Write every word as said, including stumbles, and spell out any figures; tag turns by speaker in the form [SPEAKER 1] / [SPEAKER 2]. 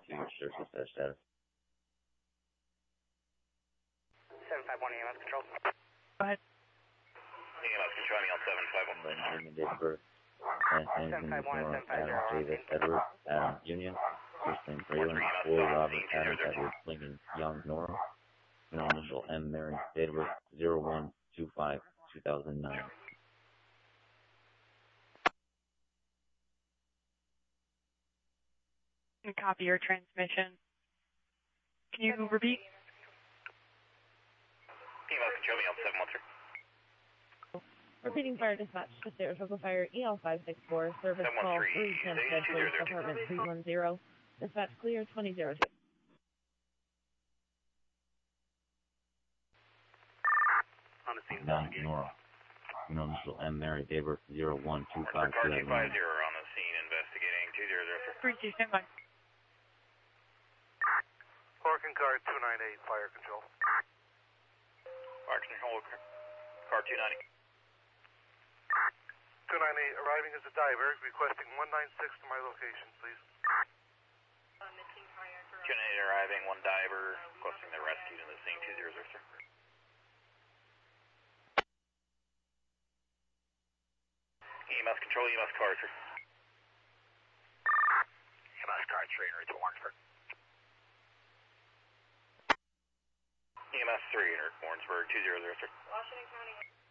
[SPEAKER 1] to your search dispatch status.
[SPEAKER 2] seven five one E M S control.
[SPEAKER 3] Go ahead.
[SPEAKER 2] E M S control, me on seven five one.
[SPEAKER 1] Name and date of birth. Last name is Nora, Adam David Edward, Adam Union. First name Braylon, Boy Robert, Adam Edward, Lincoln, Young Nora. No initial M Mary, date of birth zero one two five two thousand nine.
[SPEAKER 3] Copy your transmission. Can you repeat?
[SPEAKER 2] E M S control, me on seven one three.
[SPEAKER 4] Repeating fire dispatch to Saratoga Fire E L five six four, service call three Hampstead Police Department three one zero. Dispatch clear twenty zero two.
[SPEAKER 2] On the scene,
[SPEAKER 1] Nine Nora. No initial M Mary, date of birth zero one two five two
[SPEAKER 2] two
[SPEAKER 1] thousand
[SPEAKER 2] five
[SPEAKER 1] nine.
[SPEAKER 2] zero on the scene, investigating two zero zero three.
[SPEAKER 3] three two, stand by.
[SPEAKER 5] Parking car two nine eight, fire control.
[SPEAKER 2] Fire control, car two ninety.
[SPEAKER 5] two nine eight, arriving as a diver, requesting one nine six to my location, please.
[SPEAKER 2] two nine eight arriving, one diver, requesting the rescue to the scene, two zero zero three. E M S control, E M S car three. E M S car three, en route to Warrensburg. E M S three, en route to Warrensburg, two zero zero three.
[SPEAKER 6] Washington County.